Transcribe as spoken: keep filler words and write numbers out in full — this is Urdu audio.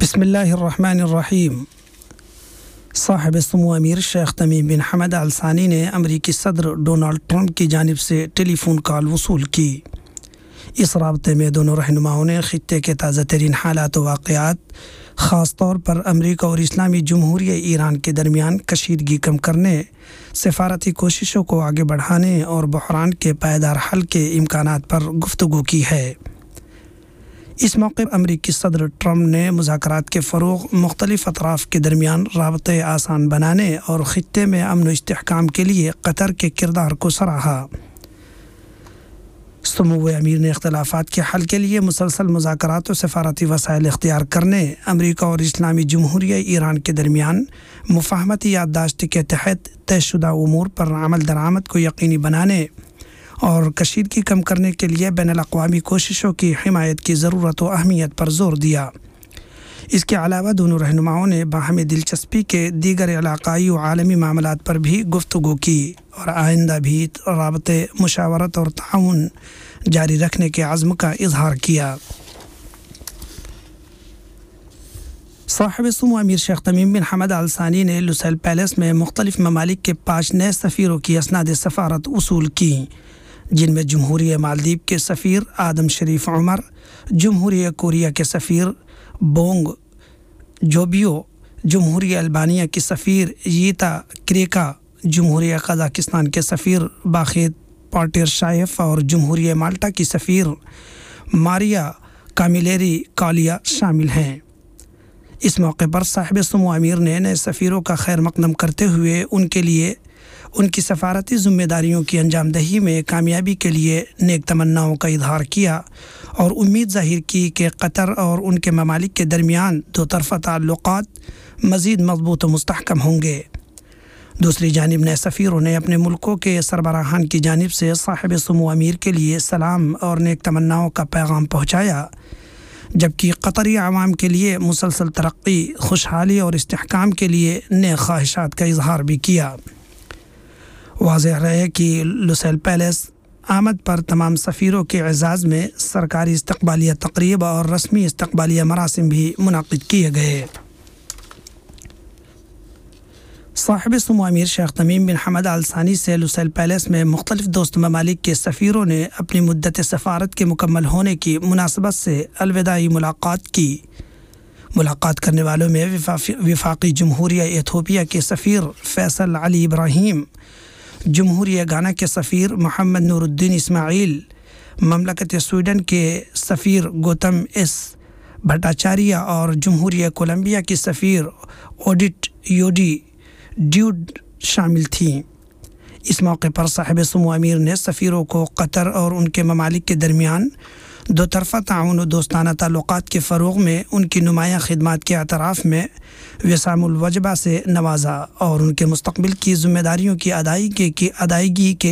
بسم اللہ الرحمن الرحیم۔ صاحب سمو امیر شیخ تمیم بن حمد ال ثانی نے امریکی صدر ڈونلڈ ٹرمپ کی جانب سے ٹیلی فون کال وصول کی۔ اس رابطے میں دونوں رہنماؤں نے خطے کے تازہ ترین حالات و واقعات، خاص طور پر امریکہ اور اسلامی جمہوریہ ایران کے درمیان کشیدگی کم کرنے، سفارتی کوششوں کو آگے بڑھانے اور بحران کے پائیدار حل کے امکانات پر گفتگو کی ہے۔ اس موقع پر امریکی صدر ٹرمپ نے مذاکرات کے فروغ، مختلف اطراف کے درمیان رابطے آسان بنانے اور خطے میں امن و استحکام کے لیے قطر کے کردار کو سراہا۔ سمو امیر نے اختلافات کے حل کے لیے مسلسل مذاکرات و سفارتی وسائل اختیار کرنے، امریکہ اور اسلامی جمہوریہ ایران کے درمیان مفاہمتی یادداشت کے تحت طے شدہ امور پر عمل درآمد کو یقینی بنانے اور کشیدگی کم کرنے کے لیے بین الاقوامی کوششوں کی حمایت کی ضرورت و اہمیت پر زور دیا۔ اس کے علاوہ دونوں رہنماؤں نے باہمی دلچسپی کے دیگر علاقائی و عالمی معاملات پر بھی گفتگو کی اور آئندہ بھی رابطے، مشاورت اور تعاون جاری رکھنے کے عزم کا اظہار کیا۔ صاحب سمو امیر شیخ تمیم بن حمد ال ثانی نے لوسیل پیلیس میں مختلف ممالک کے پانچ نئے سفیروں کی اسناد سفارت وصول کی، جن میں جمہوریہ مالدیپ کے سفیر آدم شریف عمر، جمہوریہ کوریا کے سفیر بونگ جوبیو، جمہوریہ البانیہ کی سفیر ییتا کریکا، جمہوریہ قزاقستان کے سفیر باخیت پارٹیر شایف اور جمہوریہ مالٹا کی سفیر ماریا کامیلیری کالیا شامل ہیں۔ اس موقع پر صاحب سمو امیر نے نئے سفیروں کا خیر مقدم کرتے ہوئے ان کے لیے ان کی سفارتی ذمہ داریوں کی انجام دہی میں کامیابی کے لیے نیک تمناؤں کا اظہار کیا اور امید ظاہر کی کہ قطر اور ان کے ممالک کے درمیان دو طرفہ تعلقات مزید مضبوط و مستحکم ہوں گے۔ دوسری جانب نئے سفیروں نے اپنے ملکوں کے سربراہان کی جانب سے صاحب سمو امیر کے لیے سلام اور نیک تمناؤں کا پیغام پہنچایا، جبکہ قطری عوام کے لیے مسلسل ترقی، خوشحالی اور استحکام کے لیے نیک خواہشات کا اظہار بھی کیا۔ واضح رہے کہ لوسیل پیلیس آمد پر تمام سفیروں کے اعزاز میں سرکاری استقبالیہ تقریب اور رسمی استقبالیہ مراسم بھی منعقد کیے گئے۔ صاحب سمو امیر شیخ تمیم بن حمد ال ثانی سے لوسیل پیلیس میں مختلف دوست ممالک کے سفیروں نے اپنی مدت سفارت کے مکمل ہونے کی مناسبت سے الوداعی ملاقات کی۔ ملاقات کرنے والوں میں وفاقی جمہوریہ ایتھوپیا کے سفیر فیصل علی ابراہیم، جمہوریہ گانا کے سفیر محمد نور الدین اسماعیل، مملکت سویڈن کے سفیر گوتم ایس بھٹاچاریہ اور جمہوریہ کولمبیا کی سفیر اوڈٹ یوڈی ڈیوڈ شامل تھیں۔ اس موقع پر صاحب سمو امیر نے سفیروں کو قطر اور ان کے ممالک کے درمیان دو طرفہ تعاون و دوستانہ تعلقات کے فروغ میں ان کی نمایاں خدمات کے اعتراف میں وسام الوجبہ سے نوازا اور ان کے مستقبل کی ذمہ داریوں کی ادائیگی کی ادائیگی کے